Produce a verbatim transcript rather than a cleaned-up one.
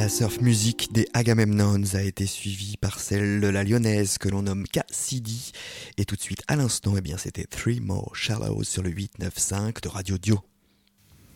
La surf music des Agamemnons a été suivie par celle de la lyonnaise que l'on nomme Cassidy. Et tout de suite à l'instant, eh bien, c'était Three More Shallows sur le huit neuf cinq de Radio Dio.